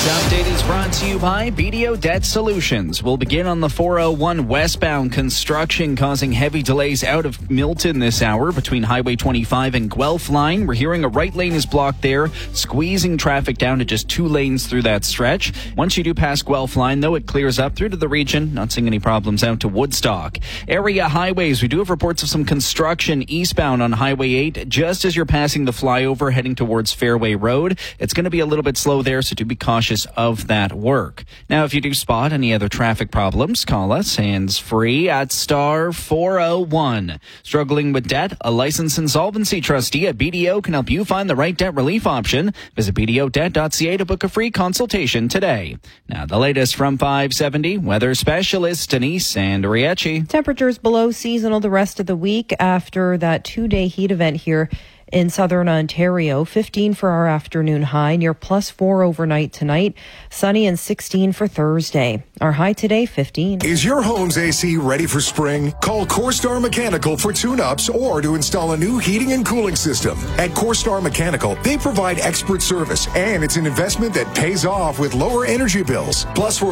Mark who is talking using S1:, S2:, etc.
S1: update is brought to you by BDO Debt Solutions. We'll begin on the 401 westbound. Construction causing heavy delays out of Milton this hour between Highway 25 and Guelph line. We're hearing a right lane is blocked there, squeezing traffic down to just 2 lanes through that stretch. Once you do pass Guelph line, though, it clears up through to the region. Not seeing any problems out to Woodstock. Area highways, we do have reports of some construction eastbound on Highway 8 just as you're passing the flyover heading towards Fairway Road. It's going to be a little bit slow there, so do be cautious of that work. Now, if you do spot any other traffic problems, call us hands-free at star 401. Struggling with debt? A licensed insolvency trustee at BDO can help you find the right debt relief option. Visit bdodebt.ca to book a free consultation today. Now, the latest from 570, weather specialist Denise Andriecci.
S2: Temperatures below seasonal the rest of the week after that 2-day heat event here in southern Ontario. 15 for our afternoon high, near +4 overnight tonight. Sunny and 16 for Thursday. Our high today, 15.
S3: Is your home's AC ready for spring? Call CoreStar Mechanical for tune-ups or to install a new heating and cooling system. At CoreStar Mechanical, they provide expert service, and it's an investment that pays off with lower energy bills. Plus,